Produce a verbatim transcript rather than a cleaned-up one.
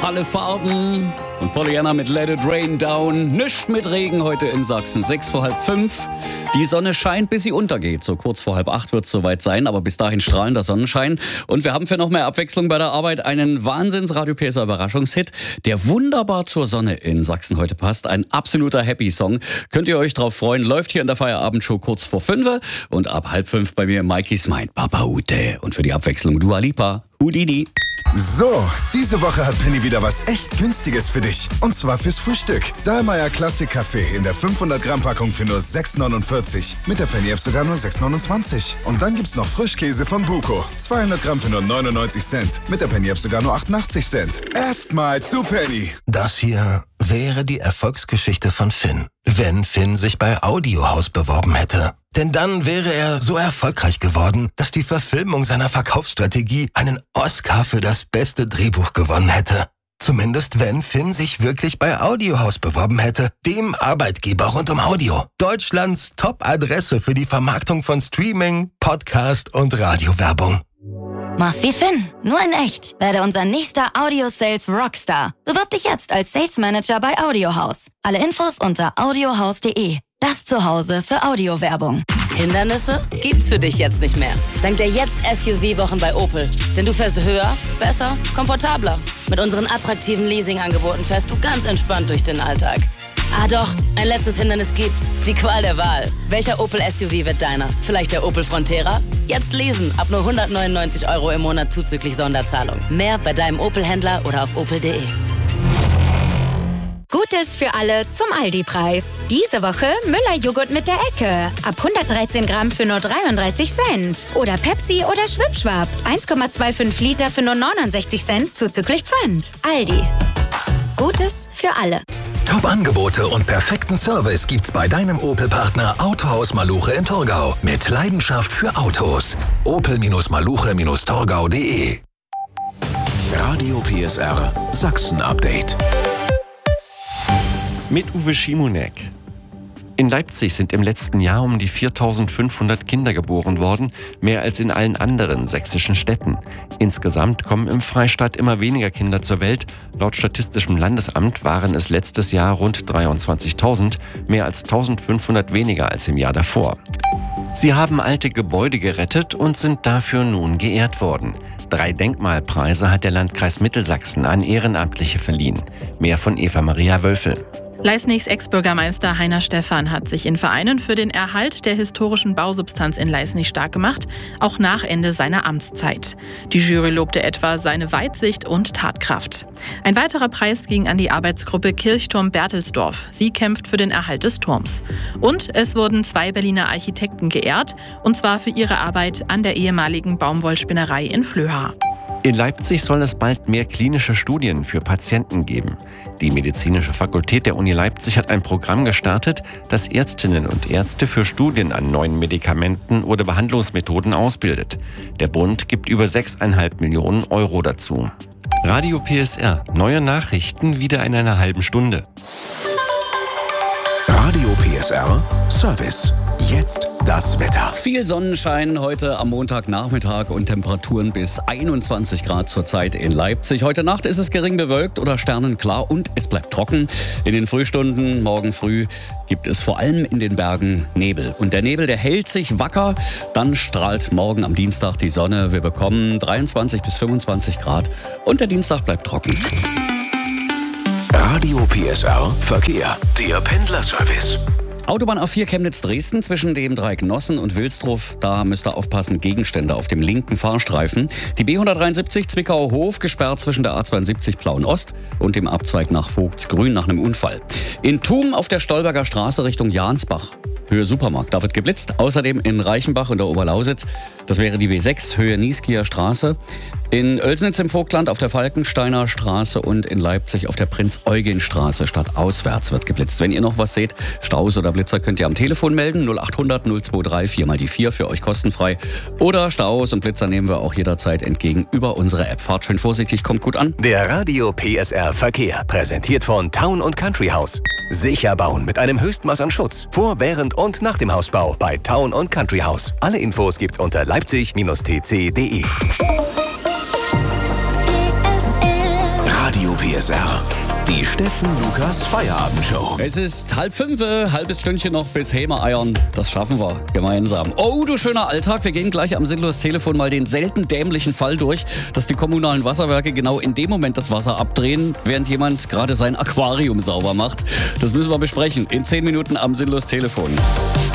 alle Farben. Und Pollyanna mit Let It Rain Down. Nischt mit Regen heute in Sachsen. Sechs vor halb fünf. Die Sonne scheint, bis sie untergeht. So kurz vor halb acht wird es soweit sein. Aber bis dahin strahlender Sonnenschein. Und wir haben für noch mehr Abwechslung bei der Arbeit einen Wahnsinns-Radio P S R Überraschungshit, der wunderbar zur Sonne in Sachsen heute passt. Ein absoluter Happy-Song. Könnt ihr euch drauf freuen. Läuft hier in der Feierabendshow kurz vor fünf. Und ab halb fünf bei mir Mikey's Mind. Papa Ute. Und für die Abwechslung Dua Lipa. Houdini. So, diese Woche hat Penny wieder was echt Günstiges für dich. Und zwar fürs Frühstück. Dahlmeier Classic Kaffee in der fünfhundert Gramm Packung für nur sechs neunundvierzig. Mit der Penny App sogar nur sechs neunundzwanzig. Und dann gibt's noch Frischkäse von Buko. zweihundert Gramm für nur neunundneunzig Cent. Mit der Penny App sogar nur achtundachtzig Cent. Erstmal zu Penny. Das hier wäre die Erfolgsgeschichte von Finn, wenn Finn sich bei Audiohaus beworben hätte. Denn dann wäre er so erfolgreich geworden, dass die Verfilmung seiner Verkaufsstrategie einen Oscar für das beste Drehbuch gewonnen hätte. Zumindest wenn Finn sich wirklich bei Audiohaus beworben hätte, dem Arbeitgeber rund um Audio. Deutschlands Top-Adresse für die Vermarktung von Streaming, Podcast und Radiowerbung. Mach's wie Finn, nur in echt. Werde unser nächster Audio-Sales Rockstar. Bewirb dich jetzt als Sales Manager bei Audiohaus. Alle Infos unter audiohaus punkt de. Das Zuhause für Audiowerbung. Hindernisse gibt's für dich jetzt nicht mehr. Dank der Jetzt S U V-Wochen bei Opel. Denn du fährst höher, besser, komfortabler. Mit unseren attraktiven Leasingangeboten fährst du ganz entspannt durch den Alltag. Ah doch, ein letztes Hindernis gibt's. Die Qual der Wahl. Welcher Opel S U V wird deiner? Vielleicht der Opel Frontera? Jetzt lesen, ab nur hundertneunundneunzig Euro im Monat zuzüglich Sonderzahlung. Mehr bei deinem Opel-Händler oder auf opel punkt de. Gutes für alle zum Aldi-Preis. Diese Woche Müller-Joghurt mit der Ecke. Ab hundertdreizehn Gramm für nur dreiunddreißig Cent. Oder Pepsi oder Schwipschwap. eins Komma fünfundzwanzig Liter für nur neunundsechzig Cent zuzüglich Pfand. Aldi. Gutes für alle. Top-Angebote und perfekten Service gibt's bei deinem Opel-Partner Autohaus Maluche in Torgau. Mit Leidenschaft für Autos. opel-maluche-torgau punkt de. Radio P S R Sachsen-Update. Mit Uwe Schimonek. In Leipzig sind im letzten Jahr um die viertausendfünfhundert Kinder geboren worden, mehr als in allen anderen sächsischen Städten. Insgesamt kommen im Freistaat immer weniger Kinder zur Welt. Laut Statistischem Landesamt waren es letztes Jahr rund dreiundzwanzigtausend, mehr als eintausendfünfhundert weniger als im Jahr davor. Sie haben alte Gebäude gerettet und sind dafür nun geehrt worden. Drei Denkmalpreise hat der Landkreis Mittelsachsen an Ehrenamtliche verliehen. Mehr von Eva-Maria Wölfel. Leisnigs Ex-Bürgermeister Heiner Stephan hat sich in Vereinen für den Erhalt der historischen Bausubstanz in Leisnig stark gemacht, auch nach Ende seiner Amtszeit. Die Jury lobte etwa seine Weitsicht und Tatkraft. Ein weiterer Preis ging an die Arbeitsgruppe Kirchturm Berthelsdorf. Sie kämpft für den Erhalt des Turms. Und es wurden zwei Berliner Architekten geehrt, und zwar für ihre Arbeit an der ehemaligen Baumwollspinnerei in Flöha. In Leipzig soll es bald mehr klinische Studien für Patienten geben. Die medizinische Fakultät der Uni Leipzig hat ein Programm gestartet, das Ärztinnen und Ärzte für Studien an neuen Medikamenten oder Behandlungsmethoden ausbildet. Der Bund gibt über sechs Komma fünf Millionen Euro dazu. Radio P S R, neue Nachrichten wieder in einer halben Stunde. Radio P S R Service. Jetzt das Wetter. Viel Sonnenschein heute am Montagnachmittag und Temperaturen bis einundzwanzig Grad zurzeit in Leipzig. Heute Nacht ist es gering bewölkt oder sternenklar und es bleibt trocken. In den Frühstunden morgen früh gibt es vor allem in den Bergen Nebel. Und der Nebel, der hält sich wacker. Dann strahlt morgen am Dienstag die Sonne. Wir bekommen dreiundzwanzig bis fünfundzwanzig Grad und der Dienstag bleibt trocken. Radio P S R Verkehr. Der Pendlerservice. Autobahn A vier Chemnitz-Dresden zwischen dem Dreieck Nossen und Wilsdruf. Da müsst ihr aufpassen, Gegenstände auf dem linken Fahrstreifen. Die B hundertdreiundsiebzig Zwickau-Hof gesperrt zwischen der A zweiundsiebzig Plauen-Ost und dem Abzweig nach Vogtsgrün nach einem Unfall. In Thum auf der Stolberger Straße Richtung Jansbach. Höhe Supermarkt, da wird geblitzt. Außerdem in Reichenbach und der Oberlausitz, das wäre die B sechs, Höhe Nieskieer Straße. In Oelsnitz im Vogtland auf der Falkensteiner Straße und in Leipzig auf der Prinz-Eugen-Straße stadtauswärts wird geblitzt. Wenn ihr noch was seht, Staus oder Blitzer, könnt ihr am Telefon melden. null achthundert null drei vier mal die vier für euch kostenfrei. Oder Staus und Blitzer nehmen wir auch jederzeit entgegen über unsere App. Fahrt schön vorsichtig, kommt gut an. Der Radio P S R Verkehr, präsentiert von Town und Country House. Sicher bauen mit einem Höchstmaß an Schutz. Vor, während und nach dem Hausbau bei Town und Country House. Alle Infos gibt's unter leipzig Bindestrich t c punkt de. Radio P D S R. Die Steffen Lukas Feierabendshow. Es ist halb fünf, halbes Stündchen noch bis Häme-Eiern. Das schaffen wir gemeinsam. Oh, du schöner Alltag. Wir gehen gleich am Sinnlos-Telefon mal den selten dämlichen Fall durch, dass die kommunalen Wasserwerke genau in dem Moment das Wasser abdrehen, während jemand gerade sein Aquarium sauber macht. Das müssen wir besprechen in zehn Minuten am Sinnlos-Telefon.